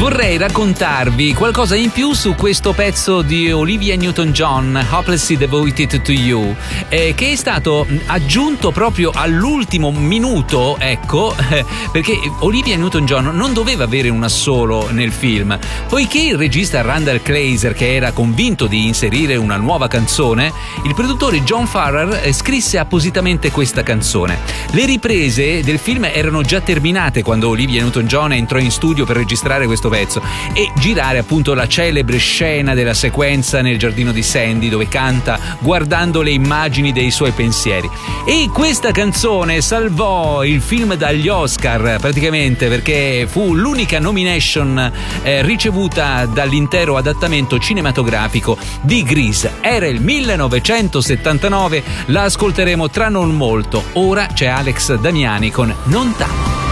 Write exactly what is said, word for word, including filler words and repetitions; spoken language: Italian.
vorrei raccontarvi qualcosa in più su questo pezzo di Olivia Newton-John, Hopelessly Devoted to You, eh, che è stato aggiunto proprio all'ultimo minuto, ecco, eh, perché Olivia Newton-John non doveva avere un assolo nel film, poiché il regista Randall Kleiser, che era convinto di inserire una nuova canzone, il produttore John Farrar eh, scrisse appositamente questa canzone. Le riprese del film erano già terminate quando Olivia Newton-John entrò in studio per registrare questo pezzo e girare appunto la celebre scena della sequenza nel giardino di Sandy dove canta guardando le immagini dei suoi pensieri. E questa canzone salvò il film dagli Oscar praticamente, perché fu l'unica nomination eh, ricevuta dall'intero adattamento cinematografico di Grease. Era il millenovecentosettantanove, la ascolteremo tra non molto. Ora c'è Alex Damiani con Non t'amo.